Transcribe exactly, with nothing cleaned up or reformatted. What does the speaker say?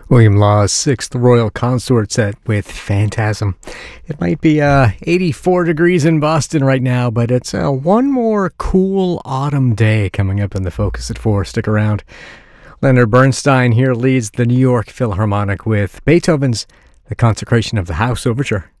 William Law's Sixth Royal Consort set with Phantasm. It might be uh, eighty-four degrees in Boston right now, but it's uh, one more cool autumn day coming up in the Focus at four. Stick around. Leonard Bernstein here leads the New York Philharmonic with Beethoven's The Consecration of the House Overture.